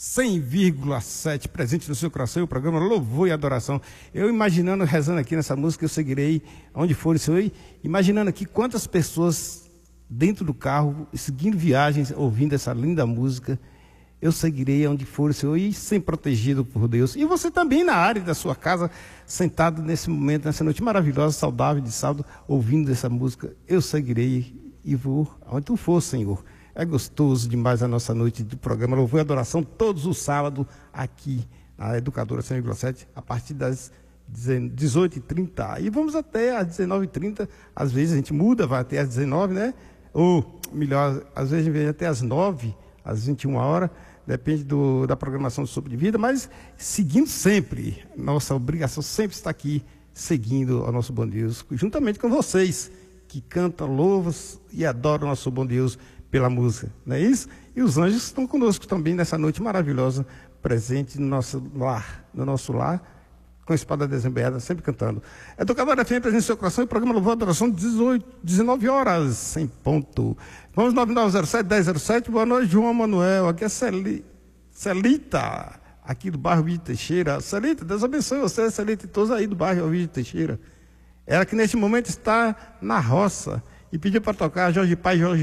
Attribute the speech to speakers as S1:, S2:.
S1: 100,7 presente no seu coração, o programa Louvor e Adoração. Eu imaginando, rezando aqui nessa música, eu seguirei onde for isso aí, imaginando aqui quantas pessoas dentro do carro, seguindo viagens, ouvindo essa linda música. Eu seguirei onde for o Senhor e sempre protegido por Deus. E você também na área da sua casa, sentado nesse momento, nessa noite maravilhosa, saudável de sábado, ouvindo essa música. Eu seguirei e vou aonde tu for, Senhor. É gostoso demais a nossa noite do programa Louvor e Adoração, todos os sábados, aqui na Educadora 100,7, a partir das 18h30. E vamos até às 19h30. Às vezes a gente muda, vai até às 19h, né? Ou melhor, às vezes a gente vem até às 9h, às 21h. Depende da programação do Sobre Vida, mas seguindo sempre, nossa obrigação sempre está aqui, seguindo ao nosso bom Deus, juntamente com vocês, que cantam, louvam e adoram o nosso bom Deus pela música, não é isso? E os anjos estão conosco também nessa noite maravilhosa, presente no nosso lar, com a espada desembeada, sempre cantando. Educadora FM, presente no seu coração, e o programa Louvor e Adoração, 19h, em ponto. Vamos 9907-1007, boa noite, João Manuel, aqui é Celita, aqui do bairro Vítor Teixeira. Celita, Deus abençoe você, Celita, e todos aí do bairro Vítor Teixeira. Ela que neste momento está na roça, e pediu para tocar Jorge Pai, Jorge